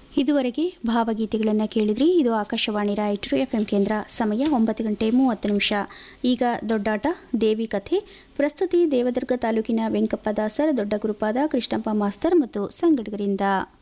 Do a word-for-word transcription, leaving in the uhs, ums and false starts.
ಇದುವರೆಗೆ ಭಾವಗೀತೆಗಳನ್ನು ಕೇಳಿದ್ರಿ. ಇದು ಆಕಾಶವಾಣಿ ರಾಯಚೂರು ಎಫ್ ಎಂ ಕೇಂದ್ರ. ಸಮಯ ಒಂಬತ್ತು ಗಂಟೆ ಮೂವತ್ತು ನಿಮಿಷ. ಈಗ ದೊಡ್ಡಾಟ ದೇವಿ ಕಥೆ. ಪ್ರಸ್ತುತಿ ದೇವದುರ್ಗ ತಾಲೂಕಿನ ವೆಂಕಪ್ಪ ದಾಸರ್, ದೊಡ್ಡ ಗುರುಪಾದ ಕೃಷ್ಣಪ್ಪ ಮಾಸ್ತರ್ ಮತ್ತು ಸಂಗಡಿಗರಿಂದ.